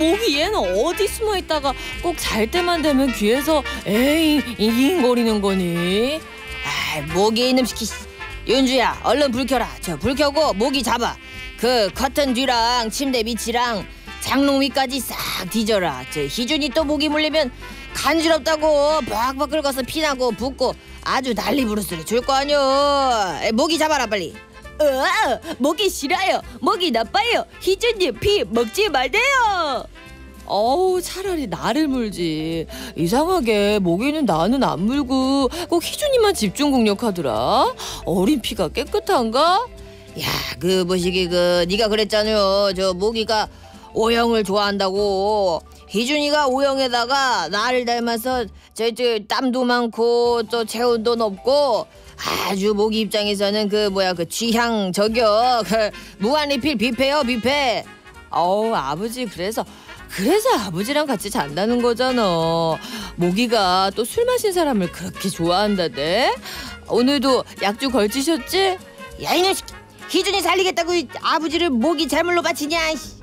모기 얘는 어디 숨어 있다가 꼭 잘 때만 되면 귀에서 에잉 잉잉거리는 거니? 아, 모기 이놈 시키. 윤주야, 얼른 불 켜라. 저 불 켜고 모기 잡아. 그 커튼 뒤랑 침대 밑이랑 장롱 위까지 싹 뒤져라. 저 희준이 또 모기 물리면 간지럽다고 박박 긁어서 피나고 붓고 아주 난리 부르스를 줄 거 아니여. 모기 잡아라 빨리. 모기 싫어요. 모기 나빠요. 희준님 피 먹지 마세요. 어우, 차라리 나를 물지. 이상하게 모기는 나는 안 물고 꼭 희준이만 집중 공격하더라. 어린 피가 깨끗한가? 야, 그 뭐시기 그 네가 그랬잖아요. 저 모기가 O형을 좋아한다고. 희준이가 O형에다가 나를 닮아서 저 땀도 많고 또 체온도 높고 아주 모기 입장에서는 그 취향 저격 무한리필 뷔페요 뷔페. 어우, 아버지 그래서 아버지랑 같이 잔다는 거잖아. 모기가 또 술 마신 사람을 그렇게 좋아한다대. 오늘도 약주 걸치셨지? 야, 이놈 희준이 살리겠다고 아버지를 모기 제물로 바치냐.